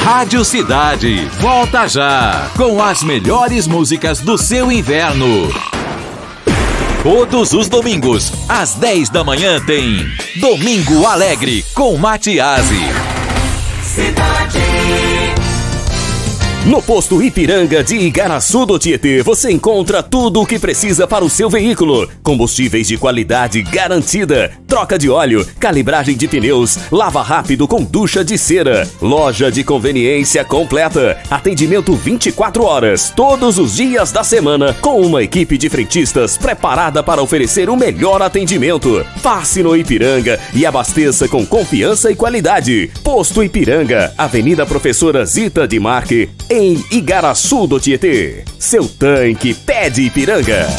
Rádio Cidade, volta já, com as melhores músicas do seu inverno. Todos os domingos, às 10 da manhã tem Domingo Alegre, com Matiasi. Cidade. No posto Ipiranga de Igaraçu do Tietê, você encontra tudo o que precisa para o seu veículo. Combustíveis de qualidade garantida, troca de óleo, calibragem de pneus, lava rápido com ducha de cera. Loja de conveniência completa. Atendimento 24 horas, todos os dias da semana, com uma equipe de frentistas preparada para oferecer o melhor atendimento. Passe no Ipiranga e abasteça com confiança e qualidade. Posto Ipiranga, Avenida Professora Zita de Marque, em Igaraçu do Tietê. Seu tanque pede Ipiranga.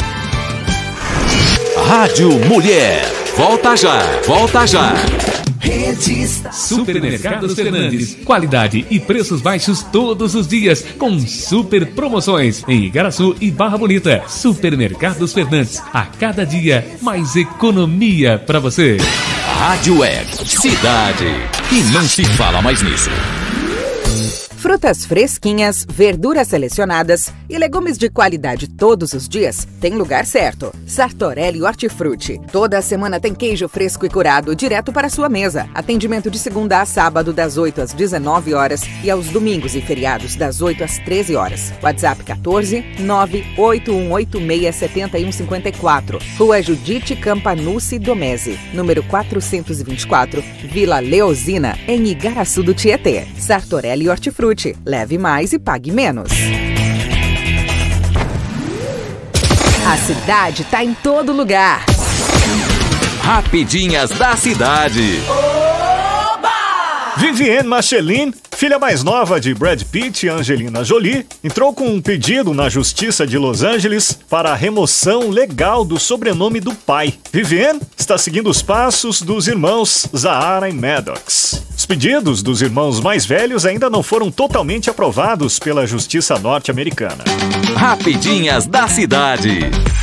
Rádio Mulher. Volta já, volta já. Supermercados Fernandes. Qualidade e preços baixos todos os dias, com super promoções em Igaraçu e Barra Bonita. Supermercados Fernandes. A cada dia, mais economia para você. Rádio Web Cidade. E não se fala mais nisso. Frutas fresquinhas, verduras selecionadas e legumes de qualidade todos os dias tem lugar certo. Sartorelli Hortifruti. Toda semana tem queijo fresco e curado direto para sua mesa. Atendimento de segunda a sábado das 8 às 19 horas e aos domingos e feriados das 8 às 13 horas. WhatsApp 14 98186 7154. Rua Judite Campanucci Domese, número 424, Vila Leozina, em Igaraçu do Tietê. Sartorelli Hortifruti. Leve mais e pague menos. A cidade tá em todo lugar. Rapidinhas da cidade. Vivienne Machelin, filha mais nova de Brad Pitt e Angelina Jolie, entrou com um pedido na Justiça de Los Angeles para a remoção legal do sobrenome do pai. Vivienne está seguindo os passos dos irmãos Zahara e Maddox. Os pedidos dos irmãos mais velhos ainda não foram totalmente aprovados pela Justiça norte-americana. Rapidinhas da cidade.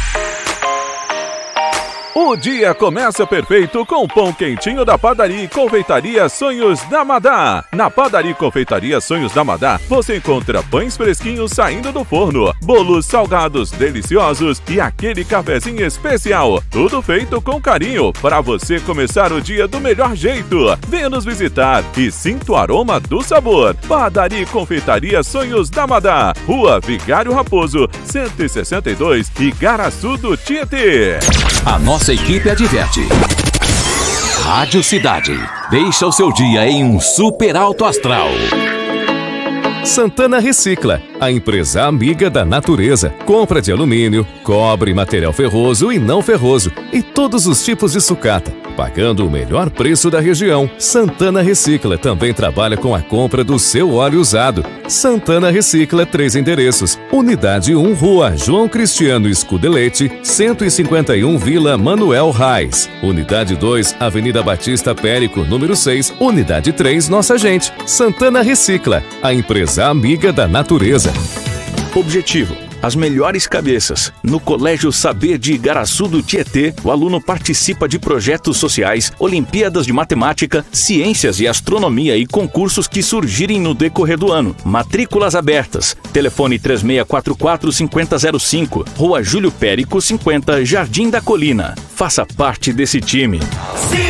O dia começa perfeito com o pão quentinho da Padaria e Confeitaria Sonhos da Madá. Na Padaria e Confeitaria Sonhos da Madá, você encontra pães fresquinhos saindo do forno, bolos salgados deliciosos e aquele cafezinho especial. Tudo feito com carinho para você começar o dia do melhor jeito. Venha nos visitar e sinta o aroma do sabor. Padaria e Confeitaria Sonhos da Madá, Rua Vigário Raposo, 162, Igaraçu do Tietê. A nossa equipe adverte. Rádio Cidade. Deixa o seu dia em um super alto astral. Santana Recicla, a empresa amiga da natureza. Compra de alumínio, cobre, material ferroso e não ferroso e todos os tipos de sucata, pagando o melhor preço da região. Santana Recicla também trabalha com a compra do seu óleo usado. Santana Recicla, 3 endereços. Unidade 1, Rua João Cristiano Scudelete, 151, Vila Manuel Reis. Unidade 2, Avenida Batista Périco, número 6. Unidade 3, Nossa Gente. Santana Recicla, a empresa amiga da natureza. Objetivo: as melhores cabeças. No Colégio Saber de Igaraçu do Tietê, o aluno participa de projetos sociais, Olimpíadas de Matemática, Ciências e Astronomia e concursos que surgirem no decorrer do ano. Matrículas abertas. Telefone 3644-5005, Rua Júlio Périco 50, Jardim da Colina. Faça parte desse time.